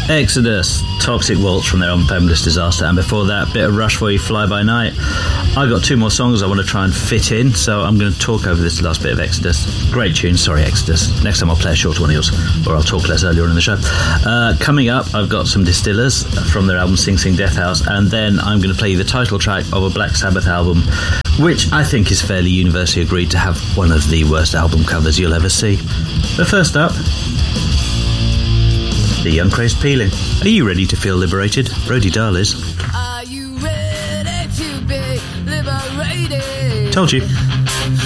Exodus, Toxic Waltz from their album Feminist Disaster, and before that, bit of Rush for You, Fly By Night. I've got two more songs I want to try and fit in, so I'm going to talk over this last bit of Exodus. Great tune, sorry Exodus. Next time I'll play a shorter one of yours, or I'll talk less earlier on in the show. Coming up, I've got some Distillers from their album Sing Sing Death House, and then I'm going to play you the title track of a Black Sabbath album, which I think is fairly universally agreed to have one of the worst album covers you'll ever see. But first up, The Young Crazed Peeling. Are you ready to feel liberated? Brody Dahl is. Are you ready to be liberated? Told you.